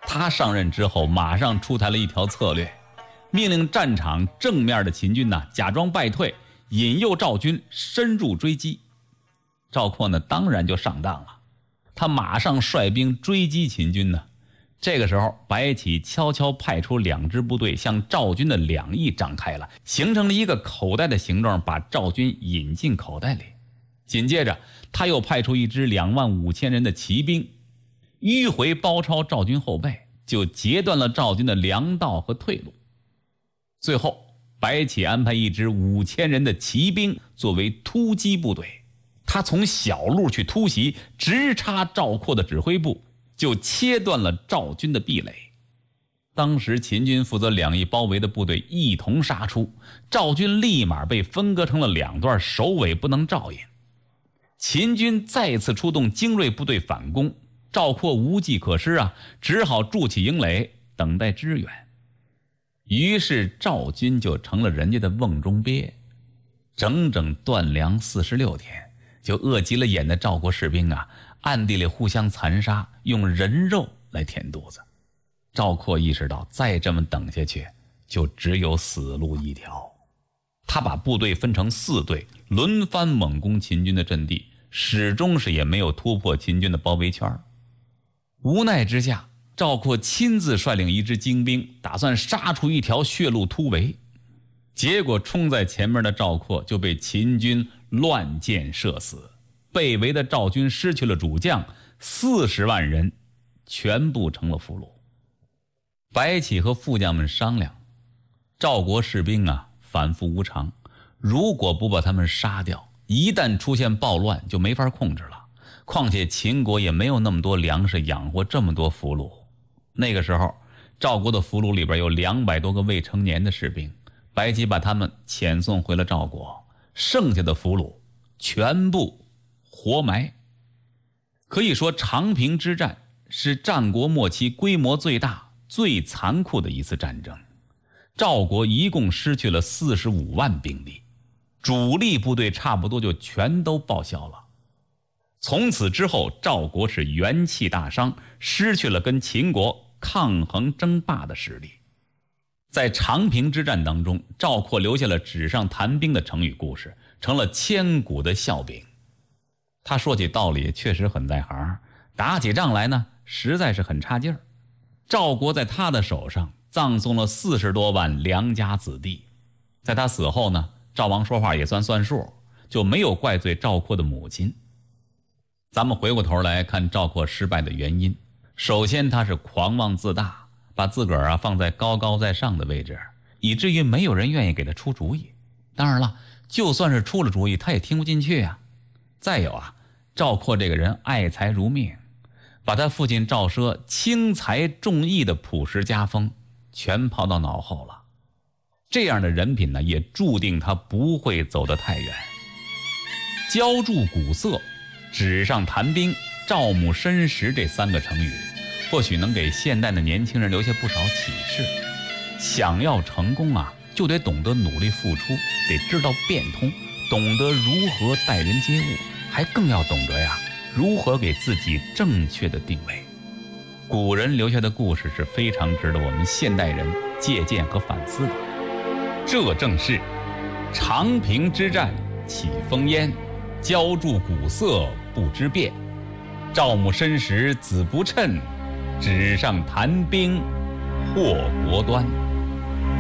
他上任之后，马上出台了一条策略，命令战场正面的秦军假装败退，引诱赵军深入追击。赵括当然就上当了，他马上率兵追击秦军。这个时候，白起悄悄派出2支部队向赵军的两翼展开了，形成了一个口袋的形状，把赵军引进口袋里。紧接着，他又派出一支25000人的骑兵，迂回包抄赵军后背，就截断了赵军的粮道和退路。最后，白起安排一支5000人的骑兵作为突击部队，他从小路去突袭，直插赵括的指挥部，就切断了赵军的壁垒。当时秦军负责两翼包围的部队一同杀出，赵军立马被分割成了2段，首尾不能照应。秦军再次出动精锐部队反攻，赵括无计可施只好筑起营垒等待支援。于是赵军就成了人家的瓮中鳖，整整断粮46天，就饿急了眼的赵国士兵暗地里互相残杀，用人肉来填肚子。赵括意识到再这么等下去就只有死路一条，他把部队分成4队，轮番猛攻秦军的阵地，始终也没有突破秦军的包围圈。无奈之下，赵括亲自率领一支精兵，打算杀出一条血路突围。结果冲在前面的赵括就被秦军乱箭射死，被围的赵军失去了主将，40万人全部成了俘虏。白起和副将们商量，赵国士兵反复无常，如果不把他们杀掉，一旦出现暴乱就没法控制了。况且秦国也没有那么多粮食养活这么多俘虏。那个时候，赵国的俘虏里边有200多个未成年的士兵，白起把他们遣送回了赵国，剩下的俘虏全部活埋。可以说，长平之战是战国末期规模最大、最残酷的一次战争。赵国一共失去了45万兵力，主力部队差不多就全都报销了。从此之后，赵国是元气大伤，失去了跟秦国抗衡争霸的实力。在长平之战当中，赵括留下了纸上谈兵的成语故事，成了千古的笑柄。他说起道理确实很在行，打起仗来实在是很差劲儿。赵国在他的手上葬送了40多万良家子弟。在他死后赵王说话也算数，就没有怪罪赵括的母亲。咱们回过头来看赵括失败的原因，首先他是狂妄自大，把自个儿放在高高在上的位置，以至于没有人愿意给他出主意。当然了，就算是出了主意，他也听不进去再有赵括这个人爱财如命，把他父亲赵奢轻财重义的朴实家风全抛到脑后了。这样的人品也注定他不会走得太远。浇筑古色，纸上谈兵，赵母申时这3个成语，或许能给现代的年轻人留下不少启示。想要成功就得懂得努力付出，得知道变通，懂得如何待人接物，还更要懂得如何给自己正确的定位。古人留下的故事是非常值得我们现代人借鉴和反思的。这正是长平之战起风烟，浇筑古色不知变，赵母申时子不称，纸上谈兵祸国端。